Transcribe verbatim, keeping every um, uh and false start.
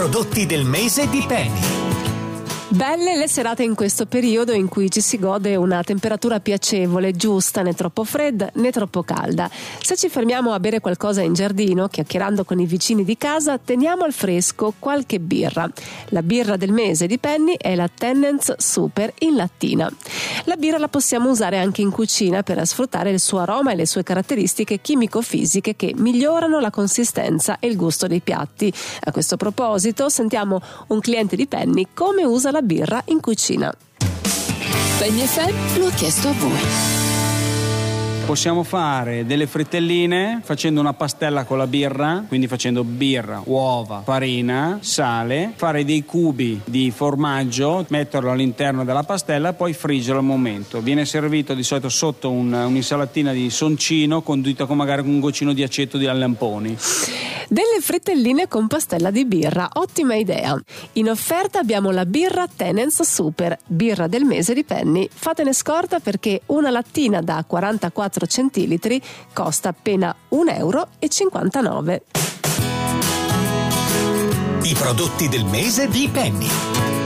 prodotti del mese di Penny. Belle le serate in questo periodo in cui ci si gode una temperatura piacevole, giusta, né troppo fredda né troppo calda. Se ci fermiamo a bere qualcosa in giardino, chiacchierando con i vicini di casa, teniamo al fresco qualche birra. La birra del mese di Penny è la Tennent's Super in lattina. La birra la possiamo usare anche in cucina per sfruttare il suo aroma e le sue caratteristiche chimico-fisiche che migliorano la consistenza e il gusto dei piatti. A questo proposito sentiamo un cliente di Penny come usa la birra in cucina. Penny F M lo ha chiesto a voi. Possiamo fare delle frittelline facendo una pastella con la birra, quindi facendo birra, uova, farina, sale, fare dei cubi di formaggio, metterlo all'interno della pastella e poi friggerlo al momento. Viene servito di solito sotto un, un'insalatina di soncino condita con magari un goccino di aceto di lamponi. Delle frittelline con pastella di birra, ottima idea. In offerta abbiamo la birra Tennent's Super, birra del mese di Penny. Fatene scorta perché una lattina da quarantaquattro centilitri costa appena un euro e cinquantanove. I prodotti del mese di Penny.